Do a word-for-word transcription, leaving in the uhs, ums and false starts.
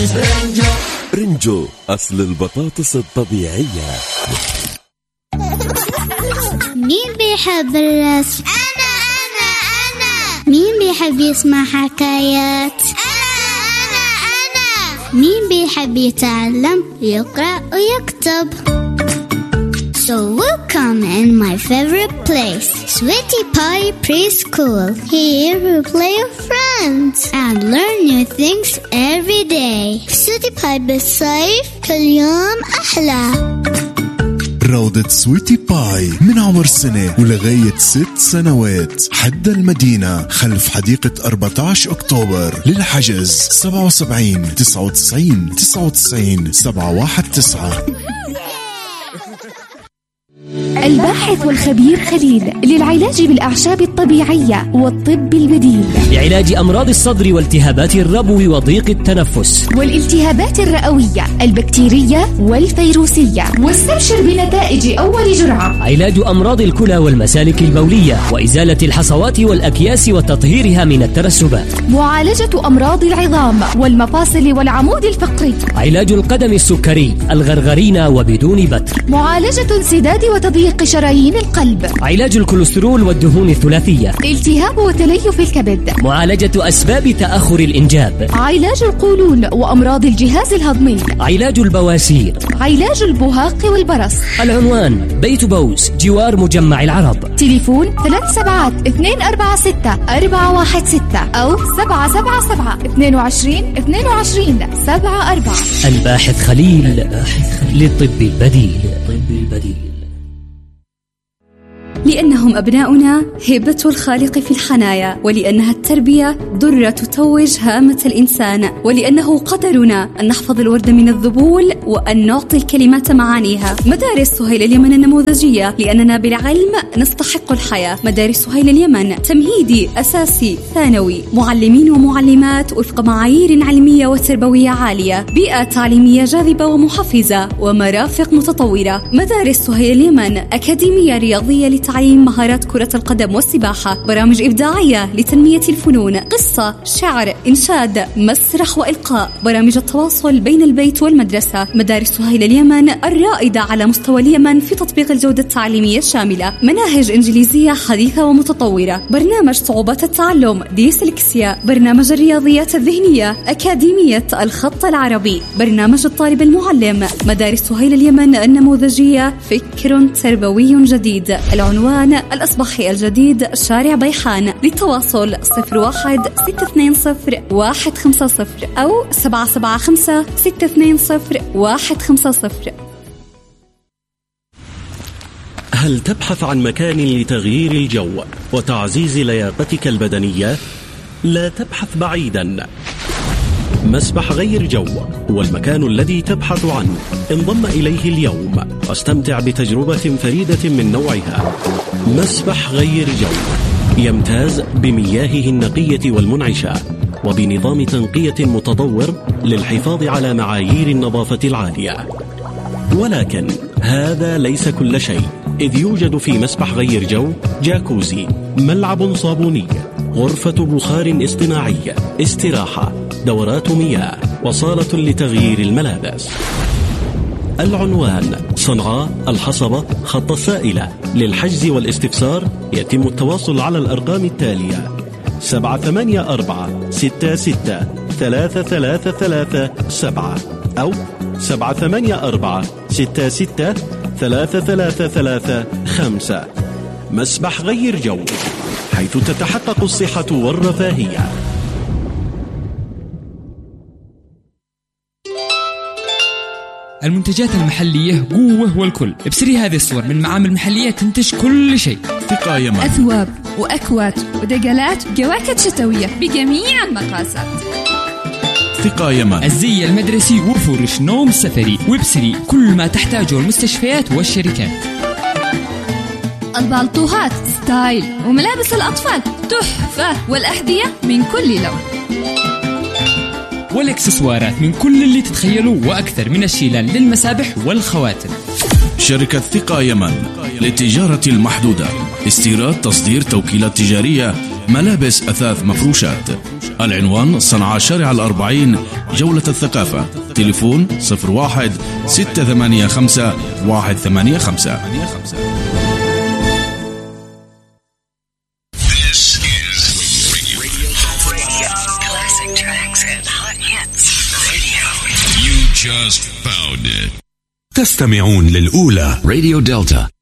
رنجو رنجو أصل البطاطس الطبيعية. مين بيحب الرسم؟ أنا أنا أنا. مين بيحب يسمع حكايات؟ أنا أنا أنا. مين بيحب يتعلم يقرأ ويكتب؟ So welcome in my favorite place, Sweetie Pie Preschool. Here we play with friends and learn new things every day. Sweetie Pie بالصيف كل يوم أحلى. روضة سويتي باي من عمر سنة ولغاية ست سنوات حد المدينة خلف حديقة أربعة عشر أكتوبر. للحجز سبعة وسبعين تسعة وتسعين تسعة وتسعين سبعة واحد تسعة. الباحث والخبير خليل للعلاج بالأعشاب الطبيعية والطب البديل لعلاج أمراض الصدر والتهابات الربو وضيق التنفس والالتهابات الرئوية البكتيرية والفيروسية. واستبشر بنتائج أول جرعة. علاج أمراض الكلى والمسالك البولية وإزالة الحصوات والأكياس وتطهيرها من الترسبات. معالجة أمراض العظام والمفاصل والعمود الفقري. علاج القدم السكري الغرغرينة وبدون بتر. معالجة انسداد وتضييق شرايين القلب. علاج الكوليسترول والدهون الثلاثية. التهاب وتليف الكبد. معالجة أسباب تأخر الإنجاب. علاج القولون وأمراض الجهاز الهضمي. علاج البواسير. علاج البهاق والبرص. العنوان بيت بوز جوار مجمع العرب. تليفون ثلاث سبعات اثنين أربعة ستة أربعة واحد ستة أو سبعة سبعة سبعة اثنين وعشرين اثنين وعشرين سبعة أربعة. الباحث خليل للطب البديل. طب البديل. لأنهم أبناؤنا هبة الخالق في الحنايا، ولأنها التربية درة تتوج هامة الإنسان، ولأنه قدرنا أن نحفظ الورد من الذبول وأن نعطي الكلمات معانيها. مدارس سهيل اليمن النموذجية، لأننا بالعلم نستحق الحياة. مدارس سهيل اليمن تمهيدي أساسي ثانوي، معلمين ومعلمات وفق معايير علمية وتربوية عالية، بيئة تعليمية جاذبة ومحفزة ومرافق متطورة. مدارس سهيل اليمن أكاديمية رياضية لتعليم مهارات كرة القدم والسباحة، برامج إبداعية لتنمية الفنون، قصة، شعر، إنشاد، مسرح وإلقاء، برامج التواصل بين البيت والمدرسة. مدارس سهيل اليمن الرائدة على مستوى اليمن في تطبيق الجودة التعليمية الشاملة، مناهج إنجليزية حديثة ومتطورة، برنامج صعوبات التعلم ديسلكسيا، برنامج الرياضيات الذهنية، أكاديمية الخط العربي، برنامج الطالب المعلم. مدارس سهيل اليمن النموذجية فكر تربوي جديد. العنوان الأصبحي الجديد شارع بيحان. للتواصل صفر واحد ستة اثنين صفر واحد خمسة صفر أو سبعة سبعة خمسة ستة اثنين صفر واحد خمسة صفر. هل تبحث عن مكان لتغيير الجو وتعزيز لياقتك البدنية؟ لا تبحث بعيدا. مسبح غير جو هو المكان الذي تبحث عنه. انضم إليه اليوم واستمتع بتجربة فريدة من نوعها. مسبح غير جو يمتاز بمياهه النقية والمنعشة وبنظام تنقية متطور للحفاظ على معايير النظافة العالية. ولكن هذا ليس كل شيء، إذ يوجد في مسبح غير جو جاكوزي، ملعب صابوني، غرفة بخار اصطناعي، استراحة، دورات مياه، وصالة لتغيير الملابس. العنوان صنعاء الحصبة خط السائلة. للحجز والاستفسار يتم التواصل على الأرقام التالية: سبعة ثمانية أربعة ستة ستة ثلاثة ثلاثة ثلاثة سبعة أو سبعة ثمانية أربعة ستة ستة ثلاثة ثلاثة ثلاثة خمسة. مسبح غير جو، حيث تتحقق الصحة والرفاهية. المنتجات المحلية قوة والكل. ابصري هذه الصور من معامل محلية تنتج كل شيء. ثقة يمن. أثواب وأكوات ودجلات وجواكت شتوية بجميع المقاسات. ثقة يمن. الزي المدرسي وفرش نوم سفري. وابصري كل ما تحتاجه المستشفيات والشركات. البالطوهات ستايل وملابس الأطفال تحفة، والأحذية من كل لون، والاكسسوارات من كل اللي تتخيلوا وأكثر، من الشيلان للمسابح والخواتم. شركة ثقة يمن للتجارة المحدودة، استيراد، تصدير، توكيلات تجارية، ملابس أثاث مفروشات. العنوان صنعاء شارع الأربعين جولة الثقافة. تليفون صفر واحد ستة ثمانية خمسة واحد ثمانية خمسة. Just found it. تستمعون للأولى راديو دلتا.